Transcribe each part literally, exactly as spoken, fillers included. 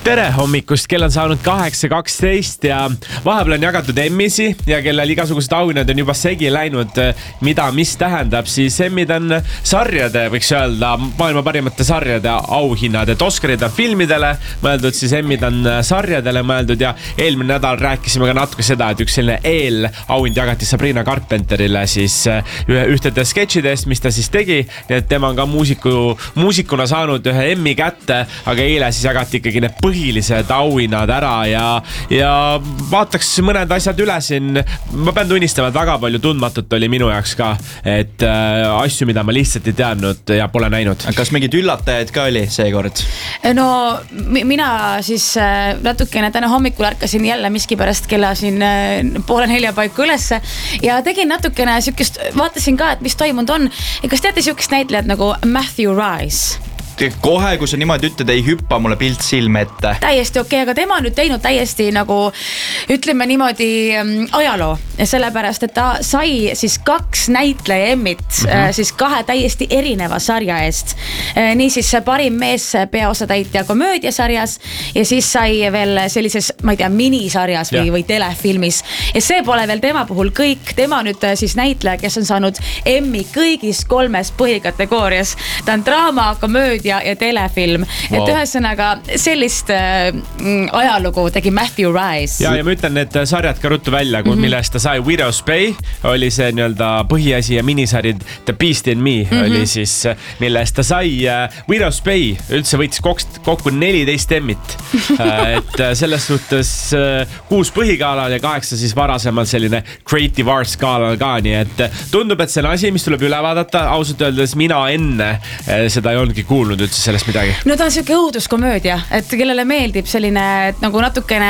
tere hommikust, kell on saanud kaheksa kaksteist ja vahepeal on jagatud Emmisi ja kellel igasugused auhinnad on juba segi läinud, mida, mis tähendab, siis Emmid on sarjade, võiks öelda, maailma parimate sarjade auhinnad, et Oscarid on filmidele mõeldud, siis Emmid on sarjadele mõeldud ja eelmine nädal rääkisime ka natuke seda, et üks selline eelauhind jagati Sabrina Carpenterile siis ühe, ühtede sketšidest, mis ta siis tegi, nii et tema on ka muusiku, muusikuna saanud ühe Emmi kätte, aga eile siis jagati ikkagi need põhilised auhinnad ära ja, ja vaataks mõned asjad üle siin. Ma pean tunnistama, et väga palju tundmatut oli minu jaoks ka, et äh, asju, mida ma lihtsalt ei teadnud ja pole näinud. Kas mingid üllatajaid ka oli seekord? No mina siis natukene täna hommikul ärkasin jälle miskipärast kella siin poole nelja paiku ülesse ja tegin natukene sükest, vaatasin ka, et mis toimunud on. Ja kas teate sükest näitlejad nagu Matthew Rice? Kohe, kui sa niimoodi ütled, ei hüppa mulle pilt silme ette. Täiesti okei, aga tema on nüüd teinud täiesti nagu, ütleme niimoodi ajaloo. Sellepärast, et ta sai siis kaks näitleja Emmit mm-hmm. siis kahe täiesti erineva sarja eest. Nii siis parim mees peaosatäitja komöödiasarjas ja siis sai veel sellises, ma ei tea, minisarjas või, või telefilmis. Ja see pole veel tema puhul kõik. Tema nüüd siis näitleja, kes on saanud Emmi kõigis kolmes põhikategoorias. Ta on draama, komöödia ja, ja telefilm. Wow. Et ühesõnaga sellist äh, ajalugu tegi Matthew Rice. Ja, ja ma ütlen need sarjad ka ruttu välja, mm-hmm. millest ta sai Widow's Bay, oli see nii-öelda põhiasi ja minisari The Beast in Me mm-hmm. oli siis, millest ta sai uh, Widow's Bay üldse võitis kokku neliteist Emmit. uh, et selles suhtes uh, kuus põhikaalal ja kaheksa siis varasemalt selline Creative Arts kaalal ka, nii et tundub, et see on asi, mis tuleb üle vaadata. Ausalt öeldes mina enne uh, seda ei olnudki kuulnud üldse sellest midagi. No ta on siuke õuduskomöödia, et kellele meeldib selline et nagu natukene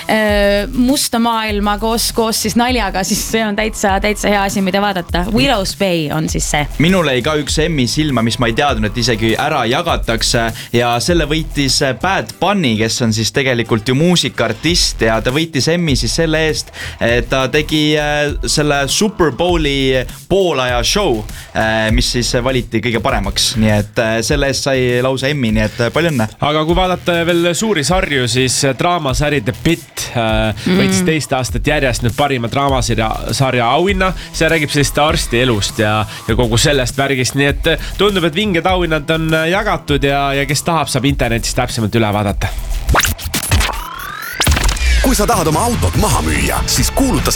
äh, musta maailma koos, koos siis naljaga, siis see on täitsa, täitsa hea asi, mida vaadata. Widow's Bay on siis see. Minul ei ka üks Emmi silma, mis ma ei teadnud, et isegi ära jagatakse ja selle võitis Bad Bunny, kes on siis tegelikult ju muusikaartist ja ta võitis Emmi siis selle eest, et ta tegi äh, selle Super Bowli poolaja show, äh, mis siis valiti kõige paremaks, nii et äh, selle eest sai lausa Emmi, nii et palju õnne. Aga kui vaadata veel suuri sarju, siis draamasari The Pitt äh, mm. võitis teist aastat järjest nüüd parima draamasarja sarja auhinna. See räägib sellist arsti elust ja, ja kogu sellest värgist, nii et tundub, et vinged auhinnad on jagatud ja, ja kes tahab, saab internetis täpsemalt üle vaadata. Kui sa tahad oma autot maha müüa, siis kuuluta